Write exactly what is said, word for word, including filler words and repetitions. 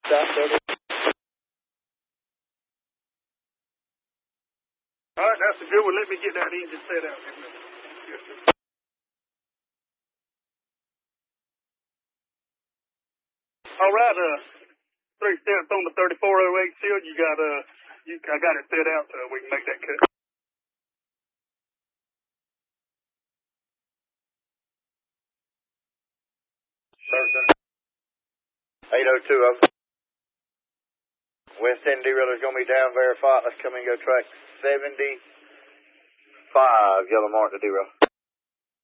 Stop thirty. All right, that's a good one. Let me get that engine set out. All right, uh, three steps on the thirty-four oh eight shield. You got, uh, you, I got it set out so we can make that cut. Servicing. eight oh two over. West End derailler's going to be down, verified. Let's come and go track seventy-five, yellow mark to derail.